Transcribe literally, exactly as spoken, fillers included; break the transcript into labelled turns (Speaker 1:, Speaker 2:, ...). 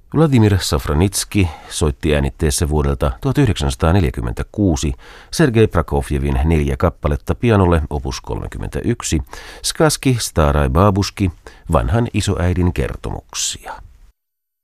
Speaker 1: Vladimir Safranitski soitti äänitteessä vuodelta tuhatyhdeksänsataaneljäkymmentäkuusi Sergei Prokofjevin neljä kappaletta pianolle opus kolmekymmentäyksi, Skaski Starai Babushki, vanhan isoäidin kertomuksia.